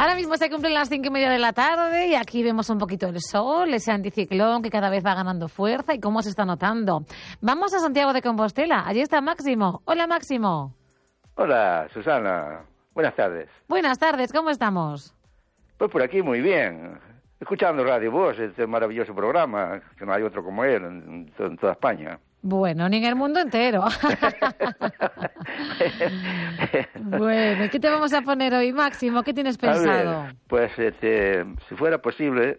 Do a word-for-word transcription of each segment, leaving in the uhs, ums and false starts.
Ahora mismo se cumplen las cinco y media de la tarde y aquí vemos un poquito el sol, ese anticiclón que cada vez va ganando fuerza y cómo se está notando. Vamos a Santiago de Compostela. Allí está Máximo. Hola, Máximo. Hola, Susana. Buenas tardes. Buenas tardes, ¿cómo estamos? Pues por aquí muy bien. Escuchando Radio Voz, este maravilloso programa, que no hay otro como él en, en toda España. Bueno, ni en el mundo entero. Bueno, ¿qué te vamos a poner hoy, Máximo? ¿Qué tienes pensado? A ver, pues este, si fuera posible,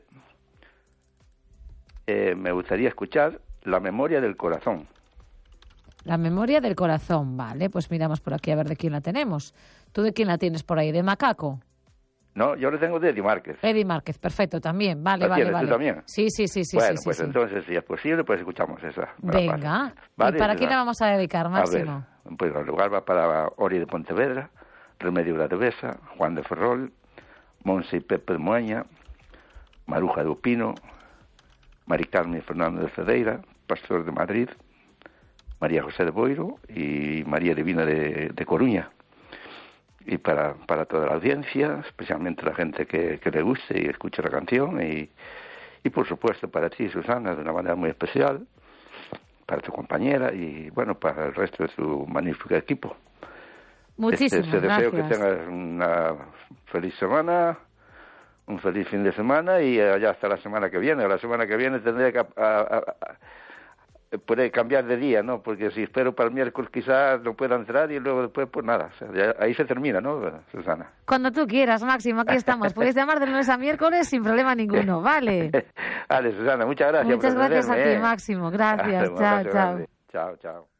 eh, me gustaría escuchar La memoria del corazón. La memoria del corazón, vale, pues miramos por aquí a ver de quién la tenemos. ¿Tú de quién la tienes por ahí? ¿De Macaco? No, yo lo tengo de Eddie Márquez. Eddie Márquez, perfecto, también, vale, ¿La vale, tienes vale. tú también? Sí, sí, sí, sí. Bueno, sí, pues sí, entonces, si es posible, pues escuchamos esa. Venga, ¿Vale? ¿y para quién la vamos a dedicar, Máximo? A ver, pues el lugar va para Ori de Pontevedra, Remedio Gradevesa, Juan de Ferrol, Monse y Pepe de Moaña, Maruja de Upino, Mari Carmen y Fernando de Cedeira, Pastor de Madrid, María José de Boiro y María Divina de, de Coruña. Y para, para toda la audiencia, especialmente la gente que, que le guste y escuche la canción, y, y por supuesto para ti, Susana, de una manera muy especial, para tu compañera y bueno, para el resto de tu magnífico equipo. Muchísimas este, te gracias. deseo que tengas una feliz semana, un feliz fin de semana y ya hasta la semana que viene. La semana que viene tendré que... A, a, a, puede cambiar de día, ¿no? Porque si espero para el miércoles quizás no pueda entrar y luego después pues nada, o sea, ya, ahí se termina, ¿no, Susana? Cuando tú quieras, Máximo, aquí estamos. Puedes llamar de lunes a miércoles sin problema ninguno, ¿vale? Vale, Susana, muchas gracias. Muchas por gracias a ti, ¿eh? Máximo. Gracias, chao, chao. Chao, chao.